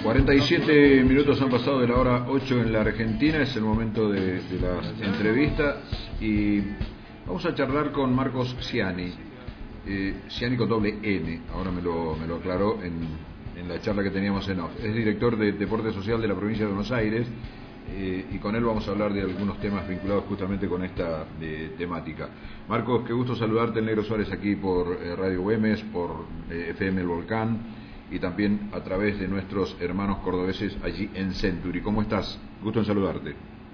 47 minutos han pasado de la hora 8 en la Argentina, es el momento de las entrevistas y vamos a charlar con Marcos Ciani, Ciani con doble N, ahora me lo aclaró en la charla que teníamos en off. Es director de Deporte Social de la provincia de Buenos Aires y con él vamos a hablar de algunos temas vinculados justamente con esta temática. Marcos, qué gusto saludarte, el Negro Suárez aquí por Radio Güemes, por FM El Volcán y también a través de nuestros hermanos cordobeses allí en Century. ¿Cómo estás? Gusto en saludarte.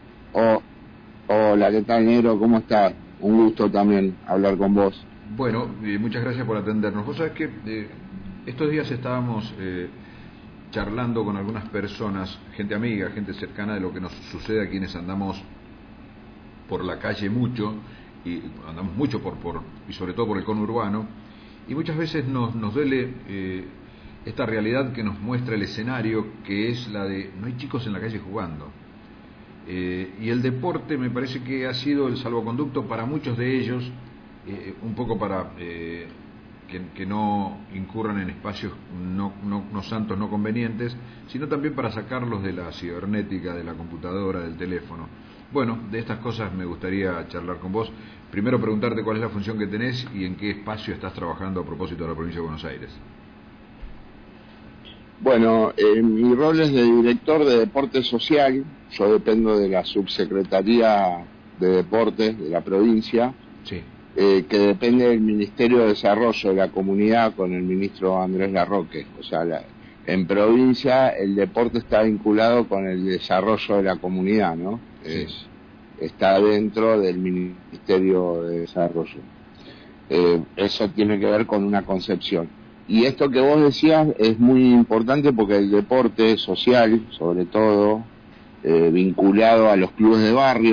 Hola, ¿qué tal, Negro? ¿Cómo estás? Un gusto también hablar con vos. Bueno, muchas gracias por atendernos. Vos sabés que estos días estábamos charlando con algunas personas, gente amiga, gente cercana, de lo que nos sucede a quienes andamos por la calle mucho, y andamos mucho y sobre todo por el conurbano, y muchas veces nos duele esta realidad que nos muestra el escenario, que es la de no hay chicos en la calle jugando. Y el deporte me parece que ha sido el salvoconducto para muchos de ellos, un poco para que no incurran en espacios no santos, no convenientes, sino también para sacarlos de la cibernética, de la computadora, del teléfono. Bueno, de estas cosas me gustaría charlar con vos. Primero preguntarte cuál es la función que tenés y en qué espacio estás trabajando a propósito de la provincia de Buenos Aires. Bueno, mi rol es de director de Deporte Social. Yo dependo de la Subsecretaría de Deportes de la provincia, sí. Que depende del Ministerio de Desarrollo de la Comunidad con el ministro Andrés Larroque. O sea, en provincia el deporte está vinculado con el desarrollo de la comunidad, ¿no? Sí. Está dentro del Ministerio de Desarrollo. Eso tiene que ver con una concepción. Y esto que vos decías es muy importante porque el deporte social, sobre todo, vinculado a los clubes de barrio,